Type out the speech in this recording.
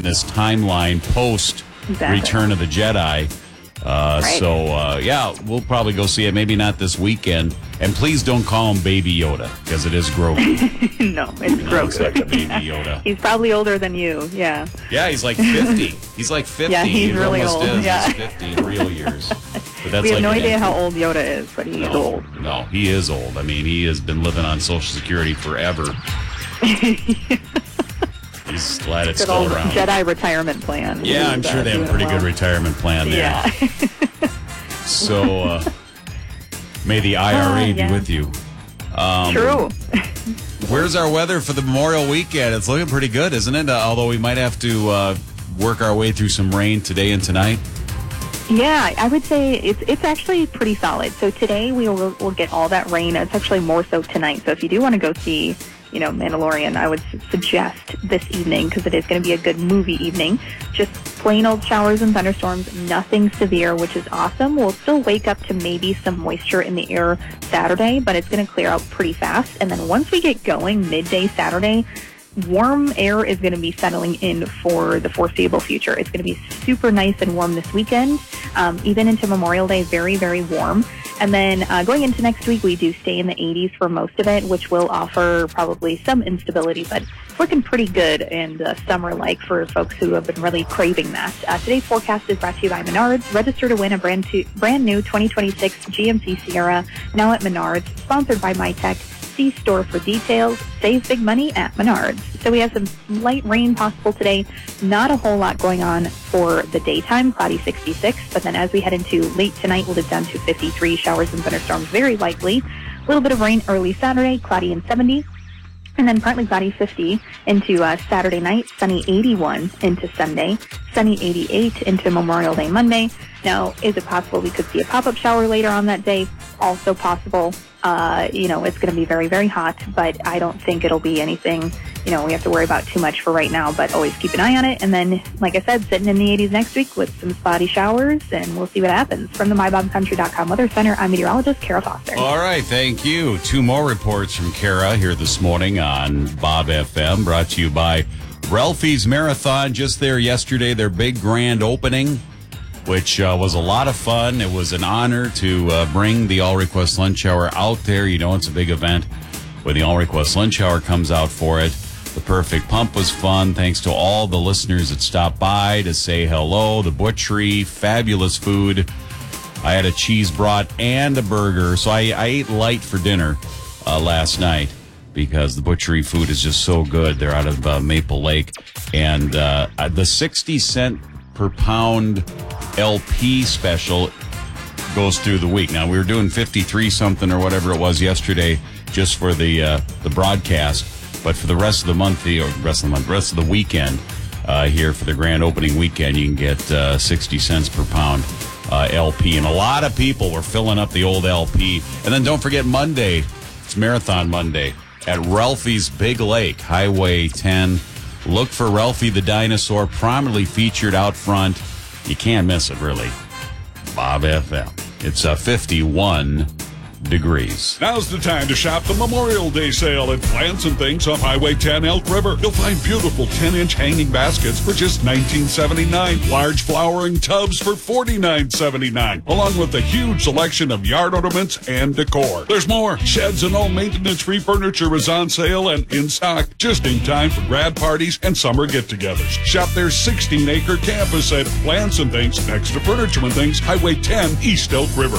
this timeline post Return of the Jedi. So, we'll probably go see it. Maybe not this weekend. And please don't call him Baby Yoda, because it is Grogu. No, it's Grogu. Looks like a Baby Yoda. He's probably older than you, yeah. Yeah, he's like 50. He's like 50. Yeah, he's really almost old. Is. Yeah. He's 50 in real years. But that's We have like no idea how old Yoda is, but he's old. No, he is old. I mean, he has been living on Social Security forever. He's glad it's Good still old around. Jedi retirement plan. Yeah, I'm sure they have a pretty good retirement plan there. Yeah. So, may the IRA be with you. True. Where's our weather for the Memorial Weekend? It's looking pretty good, isn't it? Although we might have to work our way through some rain today and tonight. Yeah, I would say it's actually pretty solid. So today we'll get all that rain. It's actually more so tonight. So if you do want to go see, Mandalorian, I would suggest this evening, because it is going to be a good movie evening. Just plain old showers and thunderstorms, nothing severe, which is awesome. We'll still wake up to maybe some moisture in the air Saturday, but it's going to clear out pretty fast. And then once we get going midday Saturday, warm air is going to be settling in for the foreseeable future. It's going to be super nice and warm this weekend, even into Memorial Day, very, very warm. And then going into next week, we do stay in the 80s for most of it, which will offer probably some instability, but it's looking pretty good and summer-like for folks who have been really craving that. Today's forecast is brought to you by Menards. Register to win a brand new 2026 GMC Sierra, now at Menards, sponsored by MyTech. See store for details. Save big money at Menards. So we have some light rain possible today. Not a whole lot going on for the daytime. Cloudy 66. But then as we head into late tonight, we'll dip down to 53. Showers and thunderstorms very likely. A little bit of rain early Saturday. Cloudy and 70. And then partly cloudy 50 into Saturday night. Sunny 81 into Sunday. Sunny 88 into Memorial Day Monday. Now, is it possible we could see a pop-up shower later on that day? Also possible. It's going to be very, very hot, but I don't think it'll be anything, we have to worry about too much for right now, but always keep an eye on it. And then, like I said, sitting in the 80s next week with some spotty showers, and we'll see what happens. From the MyBobCountry.com Weather Center, I'm meteorologist Kara Foster. All right, thank you. Two more reports from Kara here this morning on Bob FM, brought to you by Ralphie's Marathon. Just there yesterday, their big grand opening, which was a lot of fun. It was an honor to bring the All Request Lunch Hour out there. It's a big event when the All Request Lunch Hour comes out for it. The Perfect Pump was fun. Thanks to all the listeners that stopped by to say hello. The butchery, fabulous food. I had a cheese brat and a burger. So I ate light for dinner last night because the butchery food is just so good. They're out of Maple Lake. And the 60 cent per pound LP special goes through the week. Now, we were doing 53 something or whatever it was yesterday just for the broadcast, but for the rest of the month, rest of the weekend here for the grand opening weekend, you can get 60 cents per pound LP. And a lot of people were filling up the old LP. And then don't forget Monday, it's Marathon Monday at Ralphie's Big Lake, Highway 10. Look for Ralphie the Dinosaur, prominently featured out front. You can't miss it, really. Bob FM. It's 51 degrees. Now's the time to shop the Memorial Day sale at Plants and Things on Highway 10 Elk River. You'll find beautiful 10-inch hanging baskets for just $19.79. Large flowering tubs for $49.79. Along with a huge selection of yard ornaments and decor. There's more. Sheds and all maintenance-free furniture is on sale and in stock just in time for grad parties and summer get-togethers. Shop their 16-acre campus at Plants and Things next to Furniture and Things, Highway 10 East Elk River.